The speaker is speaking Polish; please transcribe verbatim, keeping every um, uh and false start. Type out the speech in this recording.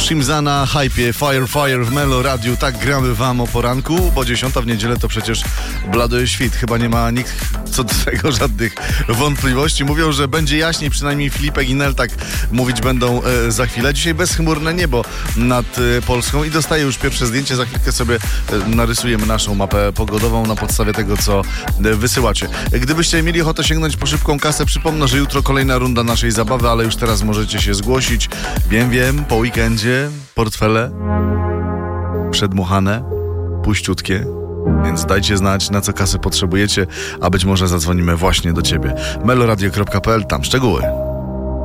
Shimza na hypie, Fire Fire w Melo Radiu. Tak gramy wam o poranku, bo dziesiąta w niedzielę to przecież blady świt. Chyba nie ma nikt co do tego żadnych wątpliwości. Mówią, że będzie jaśniej, przynajmniej Filipek i Nel tak mówić będą e, za chwilę. Dzisiaj bezchmurne niebo nad e, Polską i dostaję już pierwsze zdjęcie. Za chwilkę sobie e, narysujemy naszą mapę pogodową na podstawie tego, co e, wysyłacie. Gdybyście mieli ochotę sięgnąć po szybką kasę, przypomnę, że jutro kolejna runda naszej zabawy, ale już teraz możecie się zgłosić. Wiem, wiem, po weekendzie portfele przedmuchane, puściutkie, więc dajcie znać, na co kasy potrzebujecie, a być może zadzwonimy właśnie do ciebie. meloradio kropka p l, tam szczegóły.